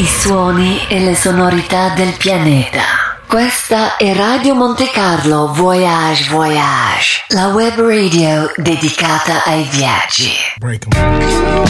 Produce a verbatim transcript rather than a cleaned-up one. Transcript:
i suoni e le sonorità del pianeta. Questa è Radio Monte Carlo Voyage Voyage, la web radio dedicata ai viaggi. Break 'em.